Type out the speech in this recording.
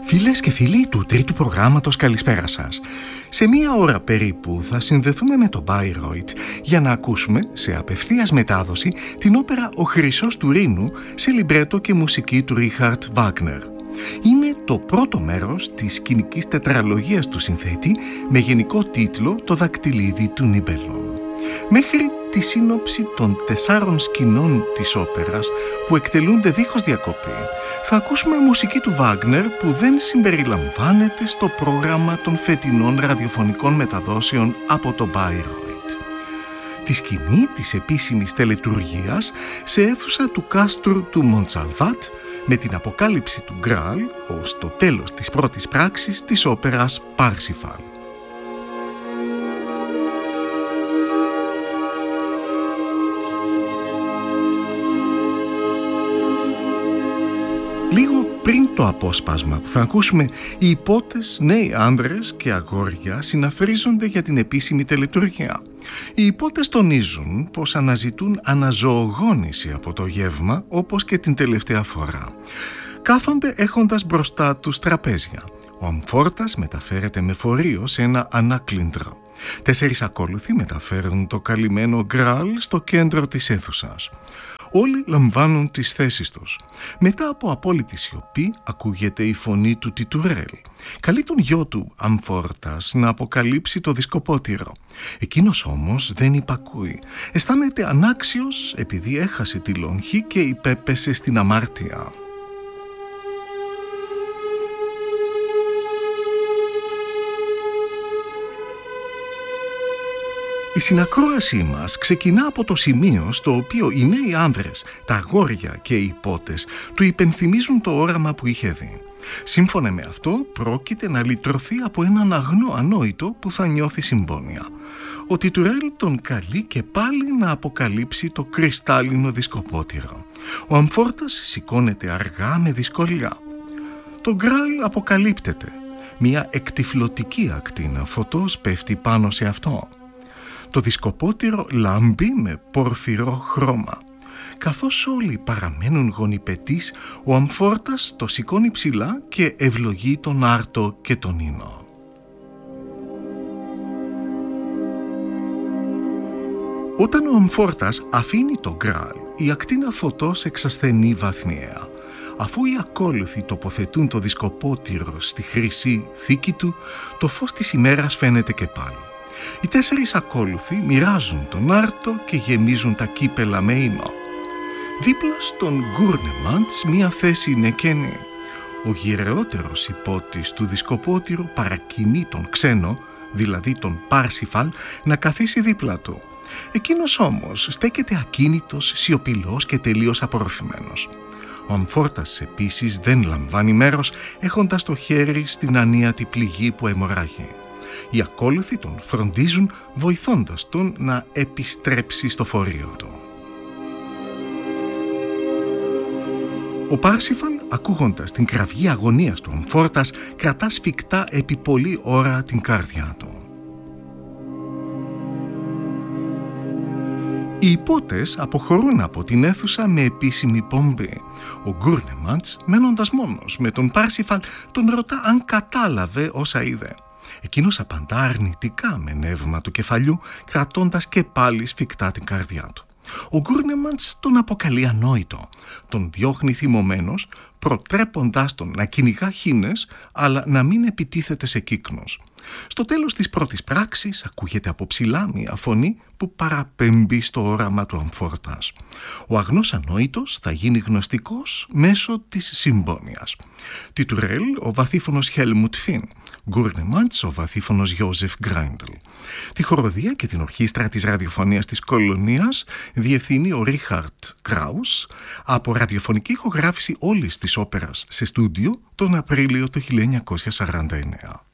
Φίλες και φίλοι του τρίτου προγράμματος, καλησπέρα σας. Σε μία ώρα περίπου θα συνδεθούμε με τον Bayreuth για να ακούσουμε σε απευθείας μετάδοση την όπερα «Ο Χρυσός του Ρήνου» σε λιμπρέτο και μουσική του Richard Wagner. Είναι το πρώτο μέρος της σκηνικής τετραλογίας του συνθέτη με γενικό τίτλο «Το δακτυλίδι του Νίμπελον». Μέχρι τη σύνοψη των 4 σκηνών της όπερας που εκτελούνται δίχως διακοπή, θα ακούσουμε μουσική του Βάγνερ που δεν συμπεριλαμβάνεται στο πρόγραμμα των φετινών ραδιοφωνικών μεταδόσεων από το Bayreuth. Τη σκηνή της επίσημης τελετουργίας σε αίθουσα του κάστρου του Μοντσαλβάτ με την αποκάλυψη του Γκράλ ως το τέλος της πρώτης πράξης της όπερας Πάρσιφαλ. Λίγο πριν το απόσπασμα που θα ακούσουμε, οι υπότες, νέοι άνδρες και αγόρια συναφρίζονται για την επίσημη τελετουργία. Οι υπότες τονίζουν πως αναζητούν αναζωογόνηση από το γεύμα, όπως και την τελευταία φορά. Κάθονται έχοντας μπροστά τους τραπέζια. Ο αμφόρτας μεταφέρεται με φορείο σε ένα ανάκλυντρο. 4 ακόλουθοι μεταφέρουν το καλυμμένο Γκράλ στο κέντρο της αίθουσας. Όλοι λαμβάνουν τις θέσεις τους. Μετά από απόλυτη σιωπή ακούγεται η φωνή του Τιτουρέλ. Καλεί τον γιο του Αμφόρτας να αποκαλύψει το δισκοπότηρο. Εκείνος όμως δεν υπακούει. Αισθάνεται ανάξιος επειδή έχασε τη λόγχη και υπέπεσε στην αμάρτια. Η συνακρόασή μας ξεκινά από το σημείο στο οποίο οι νέοι άνδρες, τα αγόρια και οι υπότες του υπενθυμίζουν το όραμα που είχε δει. Σύμφωνα με αυτό, πρόκειται να λυτρωθεί από έναν αγνό ανόητο που θα νιώθει συμπόνια. Ο Τιτουρέλ τον καλεί και πάλι να αποκαλύψει το κρυστάλλινο δισκοπότηρο. Ο Αμφόρτας σηκώνεται αργά με δυσκολία. Το Γκράλ αποκαλύπτεται. Μια εκτυφλωτική ακτίνα φωτός πέφτει πάνω σε αυτό. Το δισκοπότηρο λάμπει με πορφυρό χρώμα. Καθώς όλοι παραμένουν γονιπετείς, ο Αμφόρτας το σηκώνει ψηλά και ευλογεί τον άρτο και τον ίνο. Όταν ο Αμφόρτας αφήνει το Γκράλ, η ακτίνα φωτός εξασθενεί βαθμιαία. Αφού οι ακόλουθοι τοποθετούν το δισκοπότηρο στη χρυσή θήκη του, το φως της ημέρας φαίνεται και πάλι. Οι 4 ακόλουθοι μοιράζουν τον άρτο και γεμίζουν τα κύπελα με ίνο. Δίπλα στον Γκούρνεμαντς μία θέση είναι κενή. Ο γυρεότερος υπότης του δισκοπότηρου παρακινεί τον ξένο, δηλαδή τον Πάρσιφαλ, να καθίσει δίπλα του. Εκείνος όμως στέκεται ακίνητος, σιωπηλός και τελείως απορροφημένος. Ο Αμφόρτας επίσης δεν λαμβάνει μέρος, έχοντας το χέρι στην ανίατη πληγή που αιμορραγεί. Οι ακόλουθοι τον φροντίζουν, βοηθώντας τον να επιστρέψει στο φορείο του. Ο Πάρσιφαλ, ακούγοντας την κραυγή αγωνίας του Αμφόρτας, κρατά σφιχτά επί πολλή ώρα την καρδιά του. Οι υπότες αποχωρούν από την αίθουσα με επίσημη πομπή. Ο Γκούρνεμαντς, μένοντας μόνος με τον Πάρσιφαλ, τον ρωτά αν κατάλαβε όσα είδε. Εκείνος απαντά αρνητικά με νεύμα του κεφαλιού, κρατώντας και πάλι σφιχτά την καρδιά του. Ο Γκούρνεμαντς τον αποκαλεί ανόητο. Τον διώχνει θυμωμένος, προτρέποντάς τον να κυνηγά χήνες, αλλά να μην επιτίθεται σε κύκνους. Στο τέλος της πρώτης πράξης ακούγεται από ψηλά μια φωνή που παραπέμπει στο όραμα του Αμφόρτας. Ο αγνός ανόητος θα γίνει γνωστικός μέσω της συμπόνιας. Τιτουρέλ, ο βαθύφωνος Χέλμουτ Φιν. Γκούρνεμαντς, ο βαθύφωνος Γιώζεφ Γκράιντλ. Τη χοροδία και την ορχήστρα της ραδιοφωνίας της Κολονίας διευθύνει ο Ρίχαρτ Κράους από ραδιοφωνική ηχογράφηση όλης της όπερας σε στούντιο τον Απρίλιο του 1949.